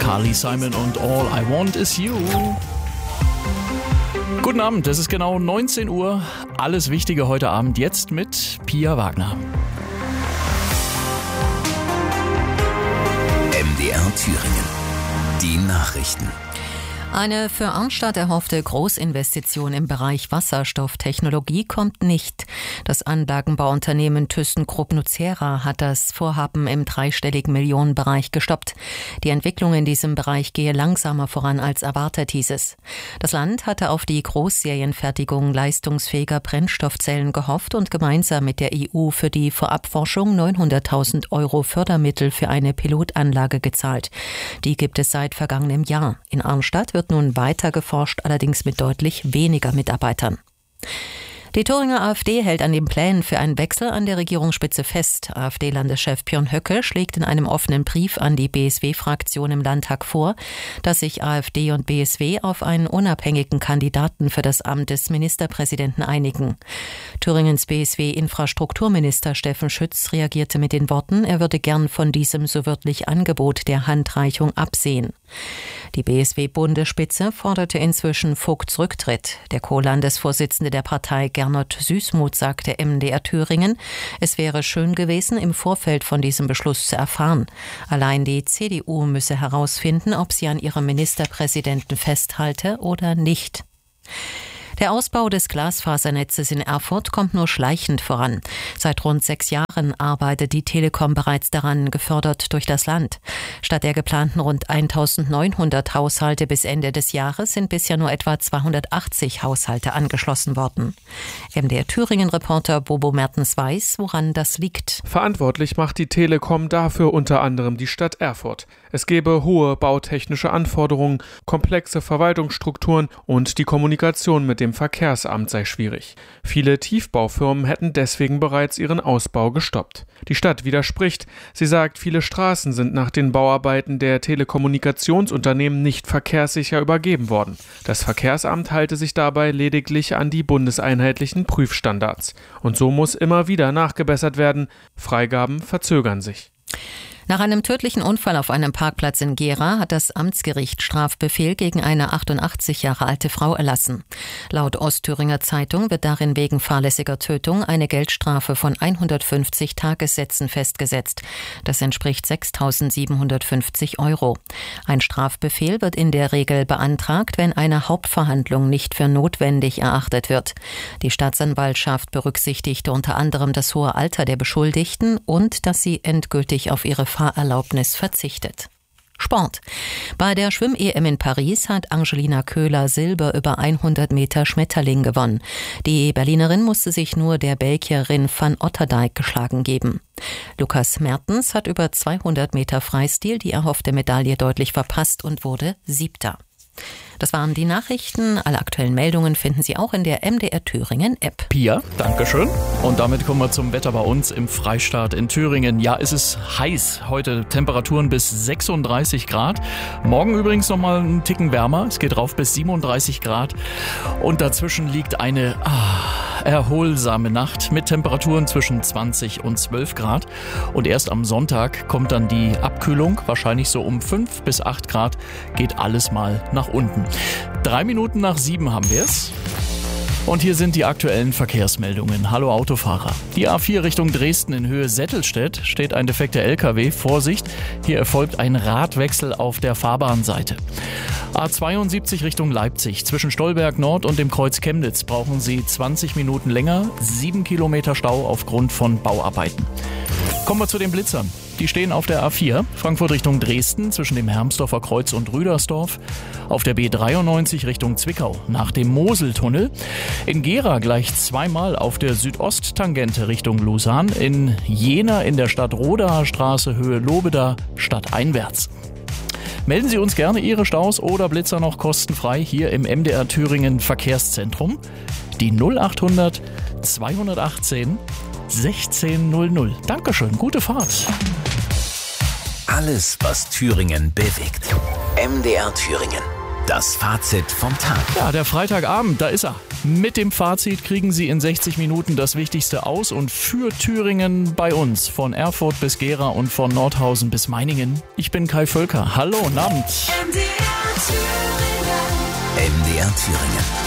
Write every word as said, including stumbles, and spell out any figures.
Carly Simon und All I Want Is You. Guten Abend, es ist genau neunzehn Uhr. Alles Wichtige heute Abend jetzt mit Pia Wagner. M D R Thüringen. Die Nachrichten. Eine für Arnstadt erhoffte Großinvestition im Bereich Wasserstofftechnologie kommt nicht. Das Anlagenbauunternehmen ThyssenKrupp nucera hat das Vorhaben im dreistelligen Millionenbereich gestoppt. Die Entwicklung in diesem Bereich gehe langsamer voran als erwartet, hieß es. Das Land hatte auf die Großserienfertigung leistungsfähiger Brennstoffzellen gehofft und gemeinsam mit der E U für die Vorabforschung neunhunderttausend Euro Fördermittel für eine Pilotanlage gezahlt. Die gibt es seit vergangenem Jahr. In Arnstadt wird nun weiter geforscht, allerdings mit deutlich weniger Mitarbeitern. Die Thüringer AfD hält an den Plänen für einen Wechsel an der Regierungsspitze fest. AfD-Landeschef Björn Höcke schlägt in einem offenen Brief an die B S W-Fraktion im Landtag vor, dass sich AfD und B S W auf einen unabhängigen Kandidaten für das Amt des Ministerpräsidenten einigen. Thüringens B S W-Infrastrukturminister Steffen Schütz reagierte mit den Worten, er würde gern von diesem so wörtlich Angebot der Handreichung absehen. Die B S W-Bundesspitze forderte inzwischen Vogts Rücktritt. Der Co-Landesvorsitzende der Partei Gernot Süßmuth sagte M D R Thüringen, es wäre schön gewesen, im Vorfeld von diesem Beschluss zu erfahren. Allein die C D U müsse herausfinden, ob sie an ihrem Ministerpräsidenten festhalte oder nicht. Der Ausbau des Glasfasernetzes in Erfurt kommt nur schleichend voran. Seit rund sechs Jahren arbeitet die Telekom bereits daran, gefördert durch das Land. Statt der geplanten rund eintausendneunhundert Haushalte bis Ende des Jahres sind bisher nur etwa zweihundertachtzig Haushalte angeschlossen worden. M D R Thüringen-Reporter Bobo Mertens weiß, woran das liegt. Verantwortlich macht die Telekom dafür unter anderem die Stadt Erfurt. Es gebe hohe bautechnische Anforderungen, komplexe Verwaltungsstrukturen und die Kommunikation mit dem Verkehrsamt sei schwierig. Viele Tiefbaufirmen hätten deswegen bereits ihren Ausbau gestoppt. Die Stadt widerspricht. Sie sagt, viele Straßen sind nach den Bauarbeiten der Telekommunikationsunternehmen nicht verkehrssicher übergeben worden. Das Verkehrsamt halte sich dabei lediglich an die bundeseinheitlichen Prüfstandards. Und so muss immer wieder nachgebessert werden. Freigaben verzögern sich. Nach einem tödlichen Unfall auf einem Parkplatz in Gera hat das Amtsgericht Strafbefehl gegen eine achtundachtzig Jahre alte Frau erlassen. Laut Ostthüringer Zeitung wird darin wegen fahrlässiger Tötung eine Geldstrafe von hundertfünfzig Tagessätzen festgesetzt. Das entspricht sechstausendsiebenhundertfünfzig Euro. Ein Strafbefehl wird in der Regel beantragt, wenn eine Hauptverhandlung nicht für notwendig erachtet wird. Die Staatsanwaltschaft berücksichtigte unter anderem das hohe Alter der Beschuldigten und dass sie endgültig auf ihre Fahrerlaubnis verzichtet. Sport. Bei der Schwimm-E M in Paris hat Angelina Köhler Silber über hundert Meter Schmetterling gewonnen. Die Berlinerin musste sich nur der Belgierin Van Otterdijk geschlagen geben. Lukas Mertens hat über zweihundert Meter Freistil die erhoffte Medaille deutlich verpasst und wurde Siebter. Das waren die Nachrichten. Alle aktuellen Meldungen finden Sie auch in der M D R Thüringen App. Pia, Dankeschön. Und damit kommen wir zum Wetter bei uns im Freistaat in Thüringen. Ja, es ist heiß. Heute Temperaturen bis sechsunddreißig Grad. Morgen übrigens nochmal einen Ticken wärmer. Es geht rauf bis siebenunddreißig Grad. Und dazwischen liegt eine ah, erholsame Nacht mit Temperaturen zwischen zwanzig und zwölf Grad. Und erst am Sonntag kommt dann die Abkühlung. Wahrscheinlich so um fünf bis acht Grad geht alles mal nach unten. Drei Minuten nach sieben haben wir es. Und hier sind die aktuellen Verkehrsmeldungen. Hallo Autofahrer. Die A vier Richtung Dresden in Höhe Settelstedt steht ein defekter L K W. Vorsicht, hier erfolgt ein Radwechsel auf der Fahrbahnseite. A zweiundsiebzig Richtung Leipzig. Zwischen Stolberg Nord und dem Kreuz Chemnitz brauchen Sie zwanzig Minuten länger. Sieben Kilometer Stau aufgrund von Bauarbeiten. Kommen wir zu den Blitzern. Die stehen auf der A vier, Frankfurt Richtung Dresden, zwischen dem Hermsdorfer Kreuz und Rüdersdorf. Auf der B dreiundneunzig Richtung Zwickau, nach dem Moseltunnel. In Gera gleich zweimal auf der Südosttangente Richtung Lusan. In Jena in der Stadt Rodaer Straße, Höhe Lobeda, stadteinwärts. Melden Sie uns gerne Ihre Staus oder Blitzer noch kostenfrei hier im M D R Thüringen Verkehrszentrum. Die null achthundert zweihundertachtzehn sechzehnhundert. Dankeschön, gute Fahrt. Alles, was Thüringen bewegt. M D R Thüringen. Das Fazit vom Tag. Ja, der Freitagabend, da ist er. Mit dem Fazit kriegen Sie in sechzig Minuten das Wichtigste aus und für Thüringen bei uns. Von Erfurt bis Gera und von Nordhausen bis Meiningen. Ich bin Kai Völker. Hallo und Abend. M D R Thüringen.